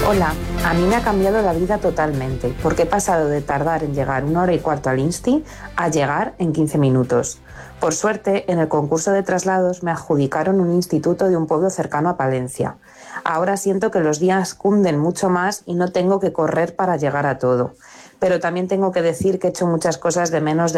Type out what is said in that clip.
Hola, a mí me ha cambiado la vida totalmente, porque he pasado de tardar en llegar 1 hora y cuarto al Insti a llegar en 15 minutos. Por suerte, en el concurso de traslados me adjudicaron un instituto de un pueblo cercano a Palencia. Ahora siento que los días cunden mucho más y no tengo que correr para llegar a todo. Pero también tengo que decir que he hecho muchas cosas de menos